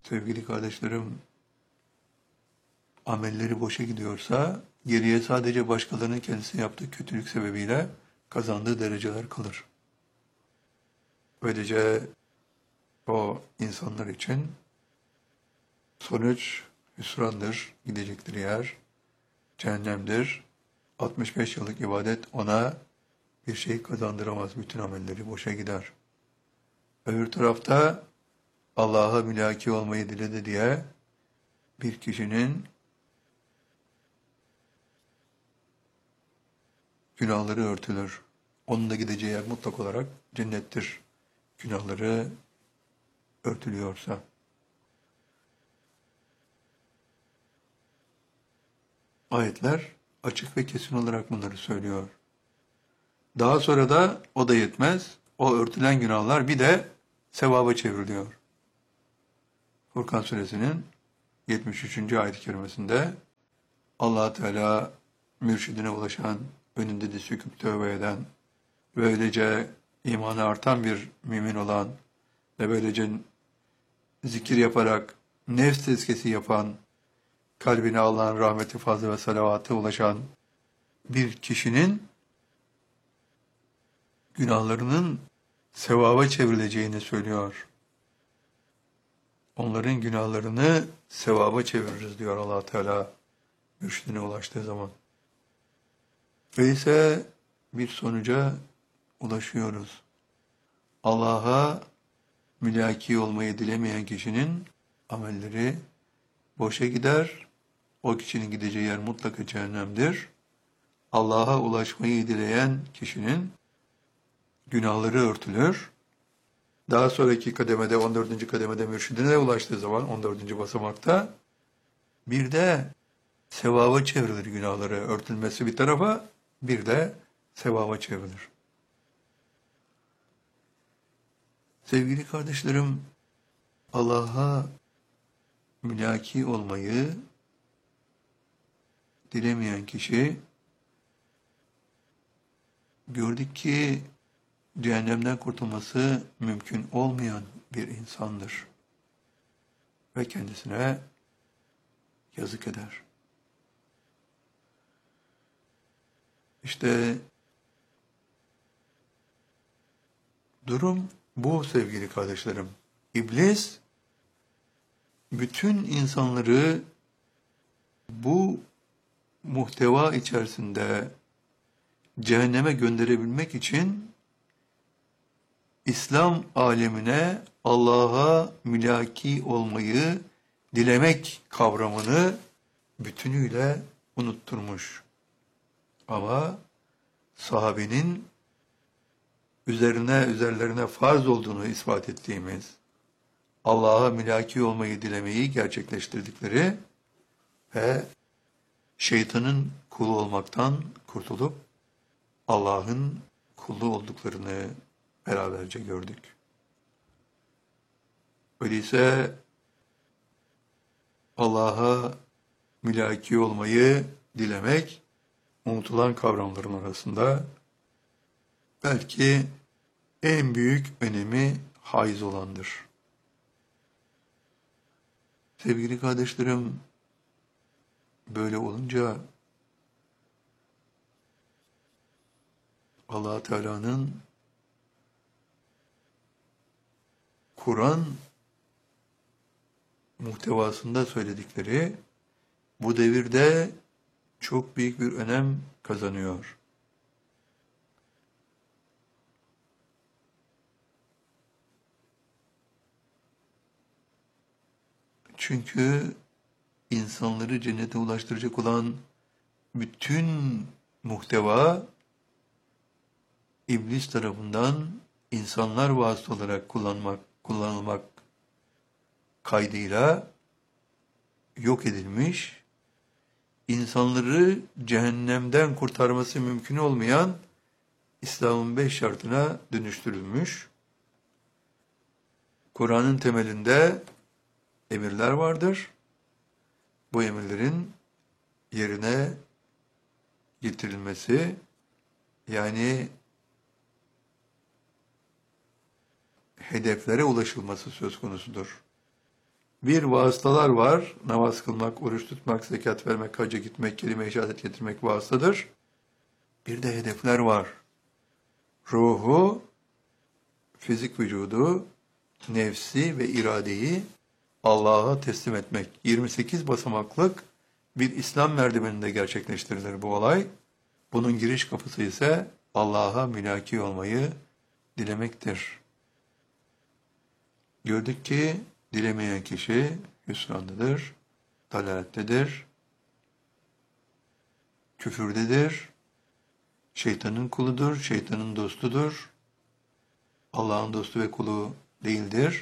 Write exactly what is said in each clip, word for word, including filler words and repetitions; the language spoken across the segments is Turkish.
Sevgili kardeşlerim, amelleri boşa gidiyorsa geriye sadece başkalarının kendisine yaptığı kötülük sebebiyle kazandığı dereceler kalır. Böylece o insanlar için sonuç hüsrandır, gidecekleri yer cehennemdir. altmış beş yıllık ibadet ona bir şey kazandıramaz, bütün amelleri boşa gider. Öbür tarafta Allah'a mülaki olmayı diledi diye bir kişinin günahları örtülür. Onun da gideceği yer mutlak olarak cennettir. Günahları örtülüyorsa. Ayetler açık ve kesin olarak bunları söylüyor. Daha sonra da o da yetmez. O örtülen günahlar bir de sevaba çevriliyor. Furkan suresinin yetmiş üçüncü ayet-i kerimesinde Allah Teala mürşidine ulaşan, önünde de sükûp tövbe eden, böylece imanı artan bir mümin olan ve böylece zikir yaparak nefs tezkiyesi yapan, kalbine Allah'ın rahmeti, fazla ve salavatı ulaşan bir kişinin günahlarının sevaba çevrileceğini söylüyor. Onların günahlarını sevaba çeviririz diyor Allah Teala mürşidine ulaştığı zaman. Ve ise bir sonuca ulaşıyoruz. Allah'a mülaki olmayı dilemeyen kişinin amelleri boşa gider. O kişinin gideceği yer mutlaka cehennemdir. Allah'a ulaşmayı dileyen kişinin günahları örtülür. Daha sonraki kademede, on dördüncü kademede mürşidine ulaştığı zaman, on dördüncü basamakta bir de sevaba çevrilir günahları. Örtülmesi bir tarafa, bir de sevaba çevrilir. Sevgili kardeşlerim, Allah'a mülaki olmayı dilemeyen kişi, gördük ki cehennemden kurtulması mümkün olmayan bir insandır. Ve kendisine yazık eder. İşte durum bu sevgili kardeşlerim. İblis bütün insanları bu muhteva içerisinde cehenneme gönderebilmek için İslam alemine Allah'a mülaki olmayı dilemek kavramını bütünüyle unutturmuş. Ama sahabenin üzerine üzerlerine farz olduğunu ispat ettiğimiz, Allah'a mülaki olmayı dilemeyi gerçekleştirdikleri ve şeytanın kulu olmaktan kurtulup Allah'ın kulu olduklarını beraberce gördük. Öyleyse Allah'a mülaki olmayı dilemek unutulan kavramların arasında belki en büyük önemi haiz olandır. Sevgili kardeşlerim, böyle olunca Allah Teala'nın Kur'an muhtevasında söyledikleri bu devirde çok büyük bir önem kazanıyor. Çünkü insanları cennete ulaştıracak olan bütün muhteva İblis tarafından insanlar vasıta olarak kullanmak, kullanılmak kaydıyla yok edilmiş, insanları cehennemden kurtarması mümkün olmayan İslam'ın beş şartına dönüştürülmüş. Kur'an'ın temelinde emirler vardır. Bu emirlerin yerine getirilmesi, yani hedeflere ulaşılması söz konusudur. Bir vasıtalar var. Namaz kılmak, oruç tutmak, zekat vermek, hacca gitmek, kelime-i şehadet getirmek vasıtadır. Bir de hedefler var. Ruhu, fizik vücudu, nefsi ve iradeyi Allah'a teslim etmek. yirmi sekiz basamaklık bir İslam merdiveninde gerçekleştirilir bu olay. Bunun giriş kapısı ise Allah'a mülaki olmayı dilemektir. Gördük ki dilemeyen kişi hüsrandadır, dalalettedir, küfürdedir, şeytanın kuludur, şeytanın dostudur, Allah'ın dostu ve kulu değildir,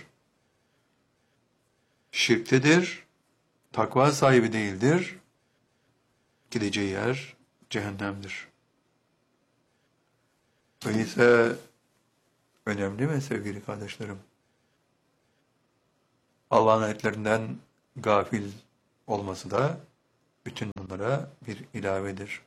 şirktedir, takva sahibi değildir, gideceği yer cehennemdir. Öyleyse önemli mi sevgili kardeşlerim? Allah'ın ayetlerinden gafil olması da bütün bunlara bir ilavedir.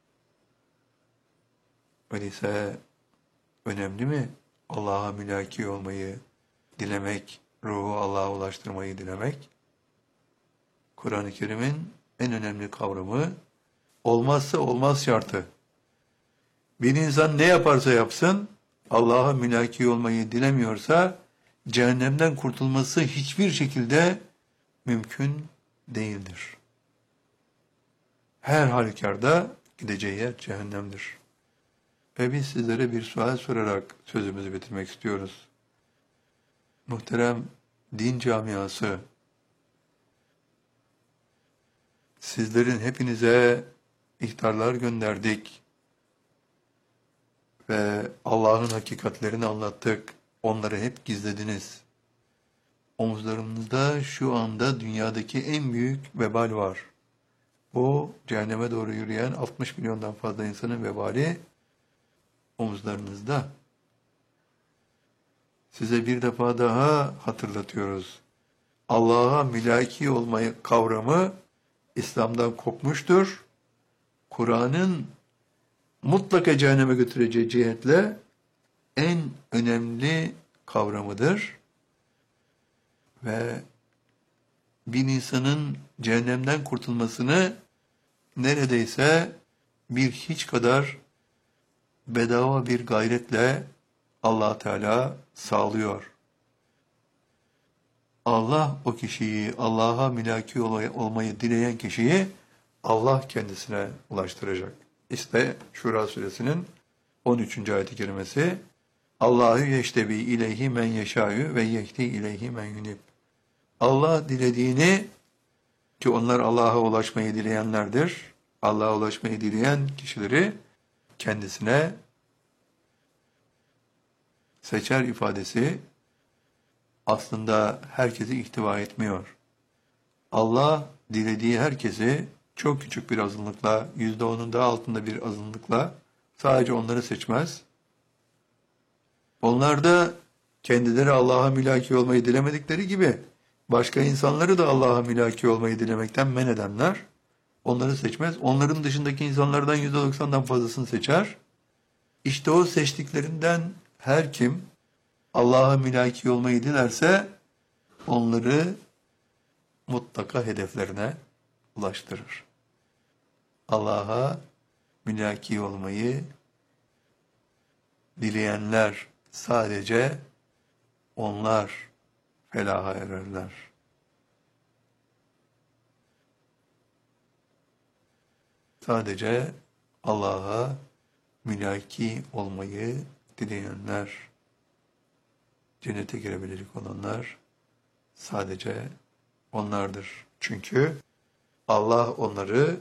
Öyleyse önemli mi Allah'a mülaki olmayı dilemek, ruhu Allah'a ulaştırmayı dilemek? Kur'an-ı Kerim'in en önemli kavramı, olmazsa olmaz şartı. Bir insan ne yaparsa yapsın, Allah'a mülaki olmayı dilemiyorsa, cehennemden kurtulması hiçbir şekilde mümkün değildir. Her halükarda gideceği yer cehennemdir. Ve biz sizlere bir sual sorarak sözümüzü bitirmek istiyoruz. Muhterem din camiası, sizlerin hepinize ihtarlar gönderdik ve Allah'ın hakikatlerini anlattık. Onları hep gizlediniz. Omuzlarınızda şu anda dünyadaki en büyük vebal var. Bu cehenneme doğru yürüyen altmış milyondan fazla insanın vebali omuzlarınızda. Size bir defa daha hatırlatıyoruz. Allah'a mülaki olmayı kavramı İslam'dan kopmuştur. Kur'an'ın mutlaka cehenneme götüreceği cihetle en önemli kavramıdır. Ve bir insanın cehennemden kurtulmasını neredeyse bir hiç kadar bedava bir gayretle Allah Teala sağlıyor. Allah o kişiyi, Allah'a mülaki olmayı dileyen kişiyi Allah kendisine ulaştıracak. İşte Şura suresinin on üçüncü ayet-i kerimesi, Allahu yeştebi ileyhi men yeşâ'yu ve yehdi ileyhi men yunib. Allah dilediğini, ki onlar Allah'a ulaşmayı dileyenlerdir, Allah'a ulaşmayı dileyen kişileri kendisine seçer ifadesi aslında herkesi ihtiva etmiyor. Allah dilediği herkesi çok küçük bir azınlıkla, yüzde onun daha altında bir azınlıkla sadece onları seçmez. Onlar da kendileri Allah'a mülaki olmayı dilemedikleri gibi başka insanları da Allah'a mülaki olmayı dilemekten men edenler, onları seçmez. Onların dışındaki insanlardan yüzde doksandan fazlasını seçer. İşte o seçtiklerinden her kim Allah'a mülaki olmayı dilerse onları mutlaka hedeflerine ulaştırır. Allah'a mülaki olmayı dileyenler sadece onlar felaha ererler. Sadece Allah'a mülaki olmayı dileyenler, cennete girebilecek olanlar sadece onlardır. Çünkü Allah onları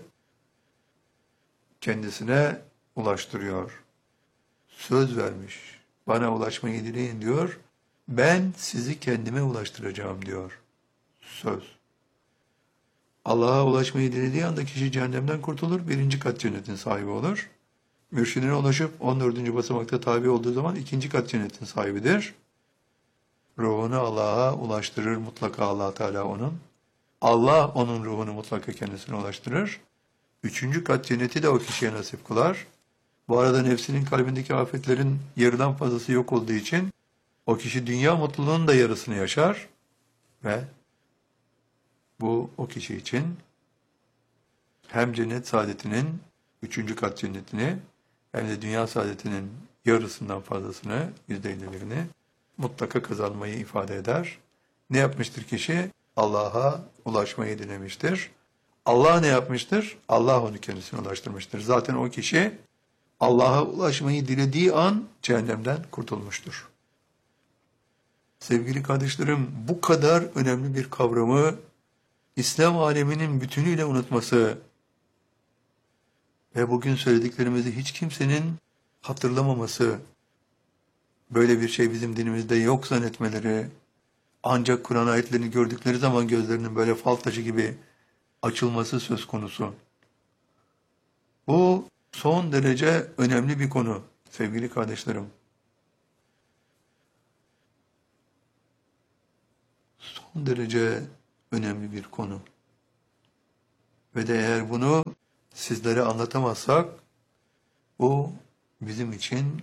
kendisine ulaştırıyor. Söz vermiş. Bana ulaşmayı dileyin diyor. Ben sizi kendime ulaştıracağım diyor. Söz. Allah'a ulaşmayı dilediği anda kişi cehennemden kurtulur. Birinci kat cennetin sahibi olur. Mürşidine ulaşıp on dördüncü basamakta tabi olduğu zaman ikinci kat cennetin sahibidir. Ruhunu Allah'a ulaştırır mutlaka Allah Teala onun. Allah onun ruhunu mutlaka kendisine ulaştırır. Üçüncü kat cenneti de o kişiye nasip kılar. Bu arada nefsinin kalbindeki afetlerin yarıdan fazlası yok olduğu için o kişi dünya mutluluğunun da yarısını yaşar ve Bu o kişi için hem cennet saadetinin üçüncü kat cennetini hem de dünya saadetinin yarısından fazlasını, yüzde ellilerini mutlaka kazanmayı ifade eder. Ne yapmıştır kişi? Allah'a ulaşmayı dilemiştir. Allah ne yapmıştır? Allah onu kendisine ulaştırmıştır. Zaten o kişi Allah'a ulaşmayı dilediği an cehennemden kurtulmuştur. Sevgili kardeşlerim, bu kadar önemli bir kavramı İslam aleminin bütünüyle unutması ve bugün söylediklerimizi hiç kimsenin hatırlamaması, böyle bir şey bizim dinimizde yok zannetmeleri, ancak Kur'an ayetlerini gördükleri zaman gözlerinin böyle fal taşı gibi açılması söz konusu. Bu son derece önemli bir konu sevgili kardeşlerim. Son derece önemli bir konu. Ve de eğer bunu sizlere anlatamazsak, bu bizim için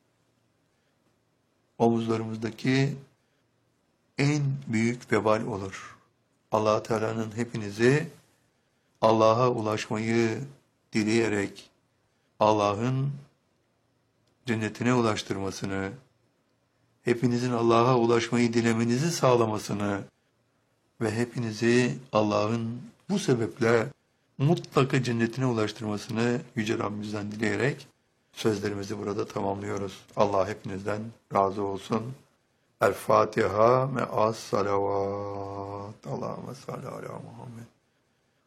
omuzlarımızdaki en büyük vebal olur. Allah Teala'nın hepinizi Allah'a ulaşmayı dileyerek Allah'ın cennetine ulaştırmasını, hepinizin Allah'a ulaşmayı dilemenizi sağlamasını ve hepinizi Allah'ın bu sebeple mutlaka cennetine ulaştırmasını Yüce Rabbimizden dileyerek sözlerimizi burada tamamlıyoruz. Allah hepinizden razı olsun. El Fatiha me'as salavat. Allahümme salli ala Muhammed.